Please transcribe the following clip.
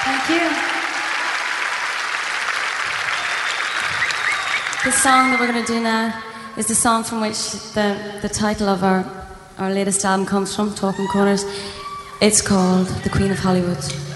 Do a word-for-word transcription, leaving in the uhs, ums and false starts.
Thank you. The song that we're going to do now is the song from which the, the title of our, our latest album comes from, Talking Corners. It's called The Queen of Hollywood.